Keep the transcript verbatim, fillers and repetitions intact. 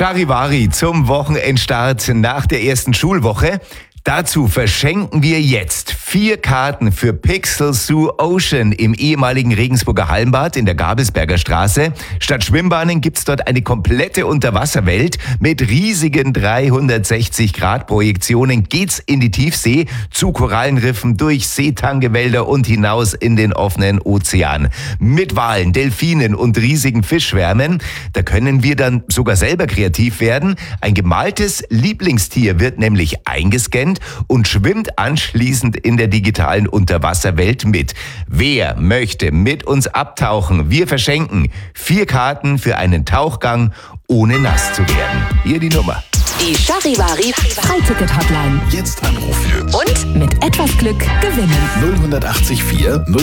Charivari zum Wochenendstart nach der ersten Schulwoche. Dazu verschenken wir jetzt vier Karten für Pixel Zoo Ocean im ehemaligen Regensburger Hallenbad in der Gabelsberger Straße. Statt Schwimmbahnen gibt's dort eine komplette Unterwasserwelt. Mit riesigen dreihundertsechzig Grad Projektionen geht's in die Tiefsee, zu Korallenriffen, durch Seetangewälder und hinaus in den offenen Ozean. Mit Walen, Delfinen und riesigen Fischschwärmen. Da können wir dann sogar selber kreativ werden. Ein gemaltes Lieblingstier wird nämlich eingescannt und schwimmt anschließend in der digitalen Unterwasserwelt mit. Wer möchte mit uns abtauchen? Wir verschenken vier Karten für einen Tauchgang, ohne nass zu werden. Hier die Nummer. Die Charivari Freiticket-Hotline. Jetzt anrufen. Und mit etwas Glück gewinnen. null acht vier